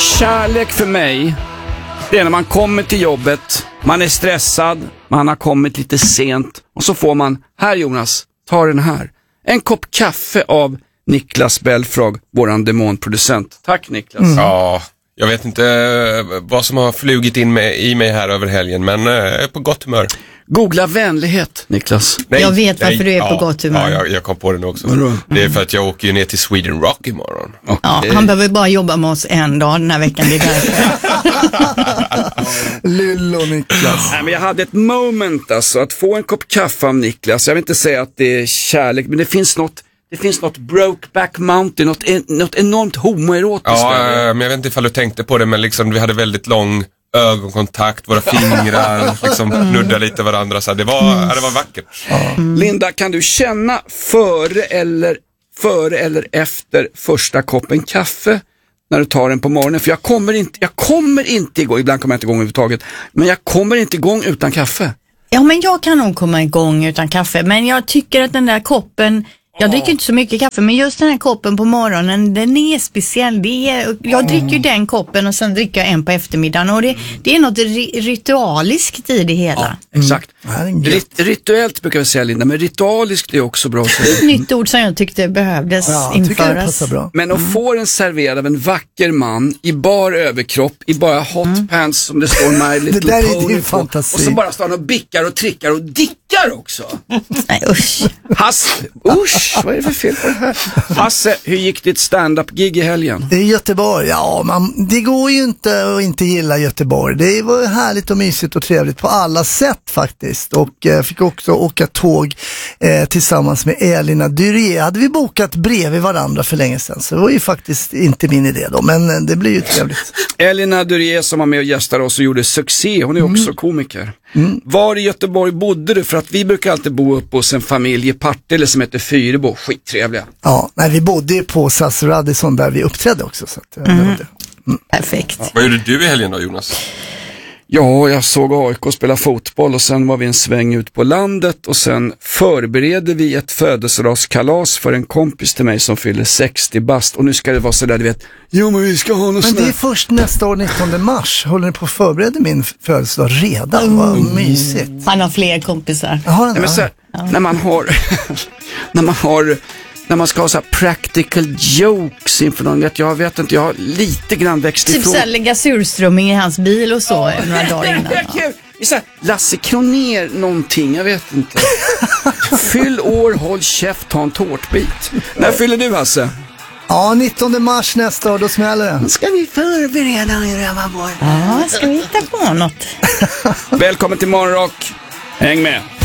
Kärlek för mig, det är när man kommer till jobbet, man är stressad, man har kommit lite sent och så får man, här Jonas, ta den här. En kopp kaffe av Niklas Belfrag, våran demonproducent. Tack Niklas. Ja, jag vet inte vad som har flugit in i mig här över helgen, men jag är på gott humör. Googla vänlighet, Niklas. Nej, jag vet varför du är på gott humör. Ja, jag kom på det nu också. Det är för att jag åker ju ner till Sweden Rock imorgon. Ja, han behöver bara jobba med oss en dag den här veckan. Det är därför. Lillo Niklas. Nej, men jag hade ett moment alltså, att få en kopp kaffe av Niklas. Jag vill inte säga att det är kärlek, men det finns något Brokeback Mountain, något enormt homoerotiskt. Ja, men jag vet inte ifall du tänkte på det, men liksom vi hade väldigt lång ögonkontakt, våra fingrar liksom nuddade lite varandra, så det var vackert. Linda, kan du känna före eller efter första koppen kaffe när du tar den på morgonen? För jag kommer inte igång, ibland kommer jag inte igång överhuvudtaget, men jag kommer inte igång utan kaffe. Ja, men jag kan nog komma igång utan kaffe, men jag tycker att den där koppen, jag dricker inte så mycket kaffe, men just den här koppen på morgonen, den är speciell. Jag dricker den koppen och sen dricker jag en på eftermiddagen, och det är något ritualiskt i det hela. Ja, exakt. Rituellt brukar vi säga, Linda, men ritualiskt är också bra. Ett nytt ord som jag tyckte behövdes införas. Bra. Men att få den serverad av en vacker man i bar överkropp, i bara hot pants som det står My Little Det där är Pony din på, fantasi. och så bara står han och bickar och trickar och dickar också. Nej, usch. Usch, vad är det för fel på det här? Hasse, hur gick ditt stand-up-gig i helgen? Det är Göteborg, det går ju inte att inte gilla Göteborg. Det var härligt och mysigt och trevligt på alla sätt faktiskt. Och fick också åka tåg tillsammans med Elina Dyré. Hade vi bokat bredvid varandra för länge sedan, så det var ju faktiskt inte min idé då, men det blir ju trevligt. Elina Dyré som var med och gästade oss och gjorde succé, hon är också komiker. Var i Göteborg bodde du? För att vi brukar alltid bo upp hos en familj i Partille som heter Fyrebo, skittrevliga. Ja, nej, vi bodde ju på SAS Radisson där vi uppträdde också. Så att, Perfekt. Vad gjorde du i helgen då, Jonas? Ja, jag såg AIK spela fotboll och sen var vi en sväng ut på landet och sen förberedde vi ett födelsedagskalas för en kompis till mig som fyller 60 bast, och nu ska det vara så där, du vet, jo men vi ska ha något. Men det är först nästa år, 19 mars. Håller ni på att förbereda min födelsedag redan? Vad mysigt. Han har fler kompisar. Jaha, Nej, men så här, när man ska ha så här practical jokes inför någon, jag vet inte, jag har lite grann växt ifrån. Typ såhär lägga surströmming i hans bil och så några dagar innan. Det är kul. Det är så här, Lasse Kroner någonting, jag vet inte. Fyll år, håll käft, ta en tårtbit. När fyller du, Hasse? Ja, 19 mars nästa år, då smäller det. Ska vi förbereda en rövarborg? Ja, ska vi hitta på något? Välkommen till Morgonrock. Häng med.